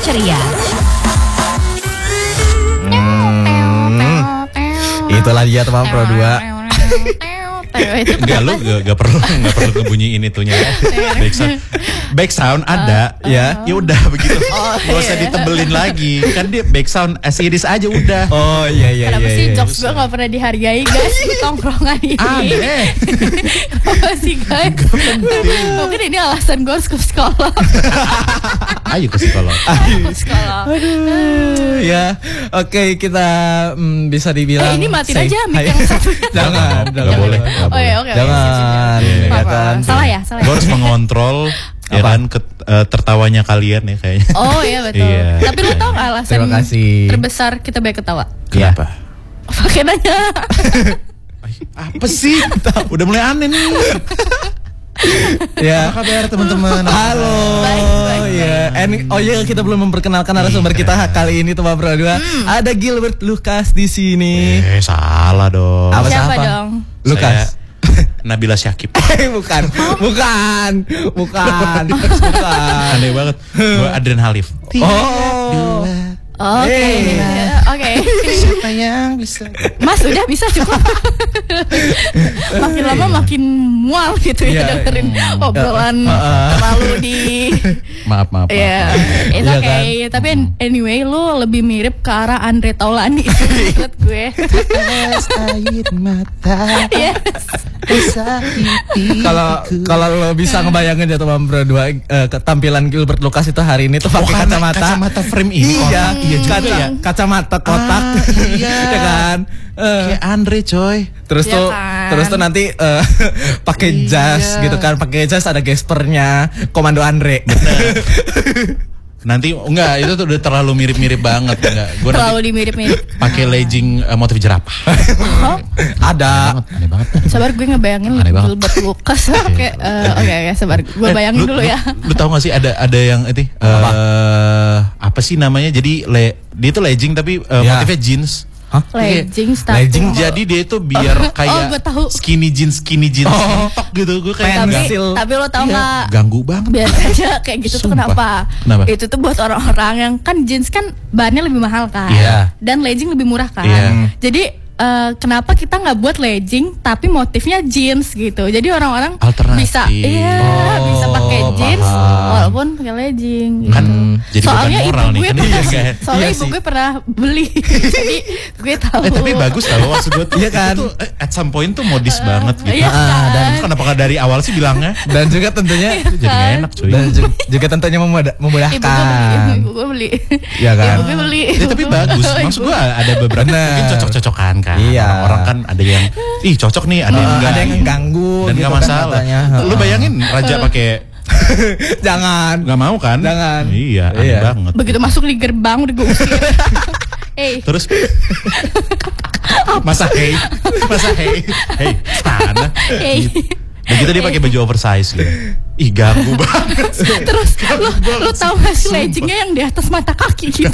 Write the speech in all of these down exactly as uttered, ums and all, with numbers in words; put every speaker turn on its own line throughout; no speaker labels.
ceria.
Hmm, itulah dia teman Pro dua.
Enggak, lu gak, gak perlu gak perlu ngebunyiin itunya. Back sound, back sound ada uh, ya, ya udah begitu. Oh, gak usah iya. ditebelin lagi. Kan dia back sound as it is aja udah.
Oh iya iya.
Kenapa
iya,
sih
iya.
jokes gue gak pernah dihargai guys di tongkrongan ini?
Aneh.
Kenapa sih guys? Mungkin ini alasan gue harus ke sekolah.
Ayo ke psikolog.
Ayo ke sekolah.
Aduh, ya, oke okay, kita mm, bisa dibilang.
Eh ini matiin
say,
aja mic yang satu.
Jangan,
jangan boleh.
Oh ya oke.
Jangan,
ya
kan.
Salah ya, salah.
Gue harus mengontrol ya kan ke, uh, tertawanya kalian ya kayaknya.
Oh iya betul.
Iya.
Tapi lu tau gak alasan
Terima kasih.
terbesar kita banyak ketawa?
Kenapa?
Pakai nanya.
Apa sih? Udah mulai aneh nih.
Ya,
apa kabar teman-teman?
Halo.
Baik, baik,
ya. And, oh ya, kita belum memperkenalkan narasumber kita kali ini teman Pro dua. Hmm. Ada Gilbert Lucas di sini.
Eh, salah dong.
Apa
Siapa
siapa?
dong?
Lucas.
Nabila Syakib.
bukan, bukan, bukan, bukan.
Aneh banget. Gue Adrian Halif.
Oh.
Oke,
Hey.
oke.
Siapa yang bisa?
Mas udah bisa cukup. Makin lama makin mual gitu ya
Yeah.
dengerin obrolan terlalu di.
Maaf maaf. maaf.
Ya, it's
Iya
okay. Tapi anyway, lu lebih mirip ke arah Andre Taulani menurut gue.
Air mata.
Yes.
Kalau kalau lo bisa ngebayangin ya teman Pro dua uh, tampilan Gilbert Lucas itu hari ini tuh pakai
karena
kacamata.
kacamata frame ini.
Iya,
Iya juga
kaca,
ya.
kacamata kotak.
Ah, iya.
Ya kan? Uh,
Kayak Andre coy.
terus
Iya
tuh
kan?
terus tuh nanti uh, pakai
Iya.
jas gitu kan, pakai jas ada gespernya Komando Andre.
Nanti enggak, itu tuh udah terlalu mirip-mirip banget enggak. Gue
Terlalu
nanti
dimirip-mirip.
pakai legging uh, motif jerapah.
Oh,
Ada.
Aneh banget.
sabar gue ngebayangin
Aneh banget.
Gilbert Lucas kayak eh, oke oke sabar gue
Eh,
bayangin
lu,
dulu ya.
Lu, lu tau gak sih ada ada yang itu
Apa?
uh, apa sih namanya? Jadi le, dia tuh legging tapi uh,
Ya.
motifnya jeans.
Hah?
Legging tapi
Legging
Jadi dia itu biar kayak
gue tahu.
skinny jeans skinny jeans
Oh.
tok gitu. Gue kayak
tapi,
pensil.
tapi lo tau
Iya,
nggak
ganggu banget.
biar aja kayak gitu tuh
Sumpah.
kenapa?
Kenapa?
Itu tuh buat orang-orang yang kan jeans kan bahannya lebih mahal kan,
Iya.
dan legging lebih murah kan.
Iya.
Jadi eh, kenapa kita nggak buat legging tapi motifnya jeans gitu? Jadi orang-orang
Alternatif.
bisa, iya
Oh,
bisa pakai jeans
paham.
walaupun pakai legging. Gitu.
Kan jadi
Soalnya
beban
ibu
moral nih
gue
kan.
pernah,
Iya, kan?
soalnya
Iya
ibu
sih.
gue pernah beli, jadi gue tahu.
Eh tapi bagus tau maksud gue tuh.
Iya kan?
Itu eh, at some point tuh modis banget gitu.
Iya
Ah,
kan?
dan
Kenapa gak dari awal sih bilangnya?
Dan juga tentunya
Jadi gak enak cuy.
dan ju- juga tentunya memudah,
Ibu gue beli,
memudahkan.
ibu gue beli.
Iya kan?
Ibu gue beli.
Ya, tapi bagus. Maksud gue ada beberapa
Bener.
mungkin cocok-cocokan kan.
Iya.
Orang-orang kan ada yang ih cocok nih, ada yang
Uh,
enggak.
ada yang ganggu
dan
gitu
nggak
kan
masalah.
katanya.
Lu bayangin Raja pakai
Jangan.
nggak mau kan?
Jangan.
Iya, aneh
Iya.
banget.
Begitu masuk di gerbang udah gue usir. Eh,
Terus masa hey, masa hey, hey, sana.
eh.
Dan kita dia pakai baju oversize gitu. Ih ganggu banget.
Terus lu, lu tahu gak sih leggingnya yang di atas mata kaki gitu?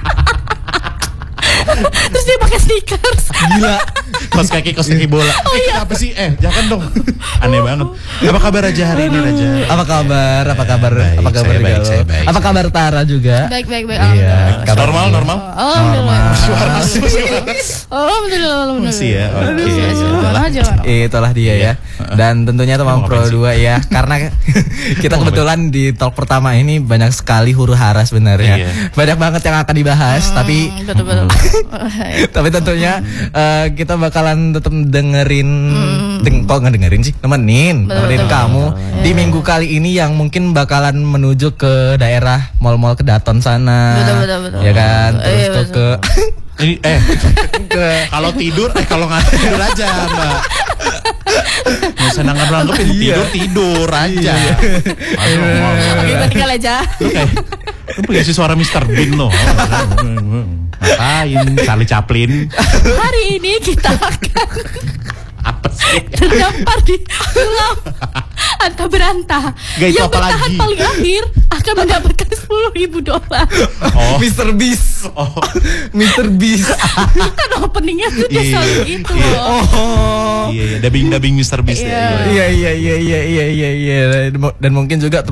Terus dia pakai sneakers.
Gila. Kos kaki kos kaki bola. Oh iya. Apa sih? Eh, jangan dong. Aneh banget. Apa kabar Raja hari ini Raja?
Apa kabar? Apa kabar?
Baik,
apa kabar
saya baik,
Galuh?
saya baik,
Apa
saya
kabar Tara juga?
Baik baik baik.
Iya.
Alhamdulillah.
Kabar
Normal,
juga.
normal.
Alhamdulillah.
Suara
Alhamdulillah. Alhamdulillah.
Masih ya. Oke.
Iya, jalan aja lah.
Itulah dia ya. Dan tentunya teman
Mau
Pro
ngapain sih?
dua ya. Karena kita
Mau
kebetulan di talk pertama ini banyak sekali huru hara sebenarnya.
Iya.
Banyak banget yang akan dibahas, tapi
Hmm, betul betul.
tapi tentunya eh, kita bakalan tetap dengerin deng, kok nggak dengerin sih nemenin
Betul,
nemenin
betul,
kamu
betul.
di minggu kali ini yang mungkin bakalan menuju ke daerah mall-mall Kedaton sana.
Betul, betul, betul.
Ya kan, terus
Iya,
tuh
betul.
ke
Ini eh
ke
kalau tidur eh kalau nggak tidur aja Mbak. Nggak usah nanggap-nanggapin tidur tidur aja. Aduh, mau-
Oke, gue tinggal aja.
Lu kayak lu punya si suara mister Bean loh. Ngapain? Charlie Chaplin.
Hari ini kita akan
Apa sih?
terdampar di pulau Anta Beranta.
Gak, itu
Yang
apa
bertahan
lagi?
paling akhir akan mendapatkan sepuluh ribu dolar.
Oh.
mister Beast.
Oh.
mister Beast.
Kan openingnya tuh dia
Iya.
selalu gitu
Iya.
loh.
Oh.
Iya, iya, dubbing dubbing mister Beast ya.
Iya.
Iya.
Iya iya iya iya iya iya iya dan mungkin juga